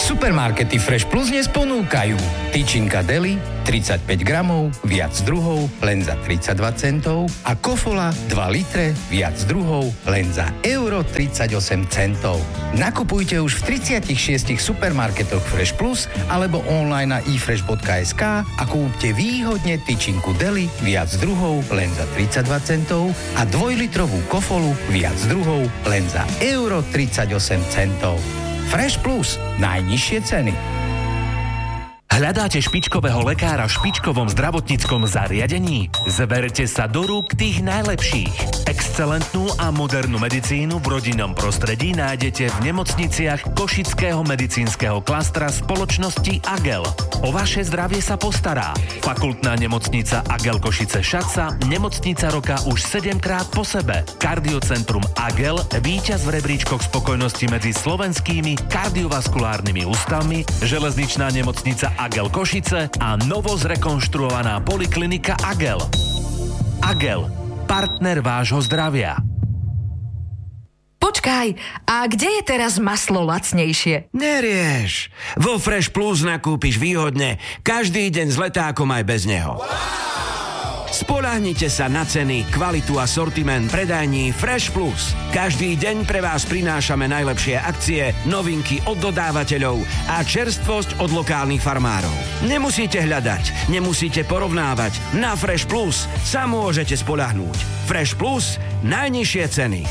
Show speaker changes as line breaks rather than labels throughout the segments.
Supermarkety Fresh Plus dnes ponúkajú tyčinka deli 35 gramov, viac druhov, len za 32 centov a kofola 2 litre, viac druhov, len za euro 38 centov. Nakupujte už v 36 supermarketoch Fresh Plus alebo online na ifresh.sk a kúpte výhodne tyčinku deli, viac druhov, len za 32 centov a 2-litrovú kofolu, viac druhov, len za euro 38 centov. Fresh Plus. Najnižšie ceny.
Hľadáte špičkového lekára v špičkovom zdravotníckom zariadení? Zberte sa do rúk tých najlepších. Excelentnú a modernú medicínu v rodinnom prostredí nájdete v nemocniciach Košického medicínskeho klastra spoločnosti Agel. O vaše zdravie sa postará Fakultná nemocnica Agel Košice Šaca, nemocnica roka už 7-krát po sebe. Kardiocentrum Agel, víťaz v rebríčkoch spokojnosti medzi slovenskými kardiovaskulárnymi ústavmi, železničná nemocnica Agel Košice a novo zrekonštruovaná poliklinika Agel. Agel, partner vášho zdravia.
Počkaj, a kde je teraz maslo lacnejšie?
Nerieš. Vo Fresh Plus nakúpiš výhodne každý deň s letákom aj bez neho. Spoľahnite sa na ceny, kvalitu a sortiment predajní Fresh Plus. Každý deň pre vás prinášame najlepšie akcie, novinky od dodávateľov a čerstvosť od lokálnych farmárov. Nemusíte hľadať, nemusíte porovnávať. Na Fresh Plus sa môžete spoľahnúť. Fresh Plus, najnižšie ceny.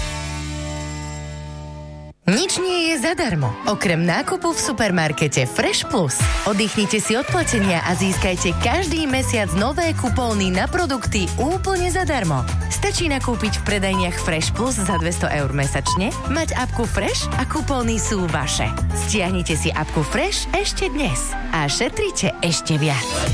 Nič nie je zadarmo, okrem nákupu v supermarkete Fresh Plus. Oddychnite si od platenia a získajte každý mesiac nové kupóny na produkty úplne zadarmo. Stačí nakúpiť v predajniach Fresh Plus za 200 eur mesačne, mať apku Fresh a kupóny sú vaše. Stiahnite si apku Fresh ešte dnes a šetrite ešte viac.